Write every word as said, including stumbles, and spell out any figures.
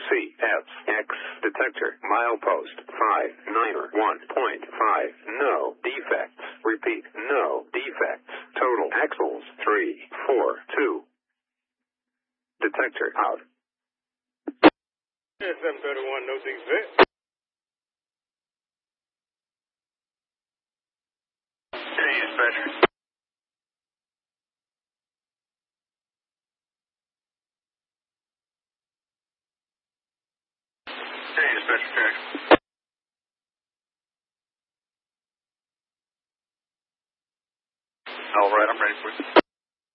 C F X detector milepost five niner one point five. No defects. Repeat, no defects. Total axles three four two. Detector out. seven thirty-one, no defects. Hey, dispatcher. Hey, dispatcher, check. All right, I'm ready for you.